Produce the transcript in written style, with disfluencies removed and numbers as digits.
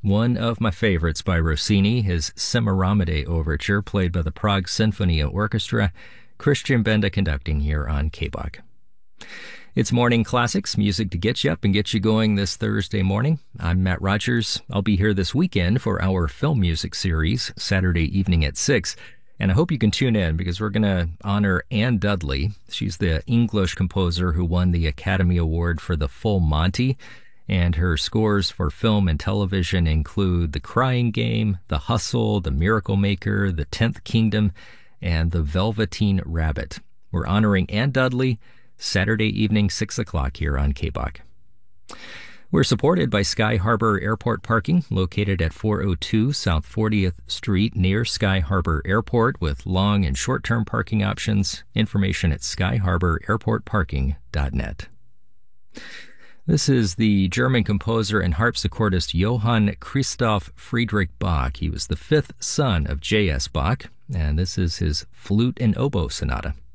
One of my favorites by Rossini, his Semiramide Overture, played by the Prague Symphony Orchestra, Christian Benda conducting here on KBOK. It's Morning Classics, music to get you up and get you going this Thursday morning. I'm Matt Rogers. I'll be here this weekend for our film music series, Saturday evening at 6. And I hope you can tune in because we're going to honor Anne Dudley. She's the English composer who won the Academy Award for The Full Monty. And her scores for film and television include The Crying Game, The Hustle, The Miracle Maker, The 10th Kingdom, and The Velveteen Rabbit. We're honoring Anne Dudley Saturday evening, 6 o'clock here on KBOK. We're supported by Sky Harbor Airport Parking, located at 402 South 40th Street near Sky Harbor Airport with long and short-term parking options. Information at skyharbor.airportparking.net. This is the German composer and harpsichordist Johann Christoph Friedrich Bach. He was the fifth son of J.S. Bach, and this is his Flute and Oboe Sonata.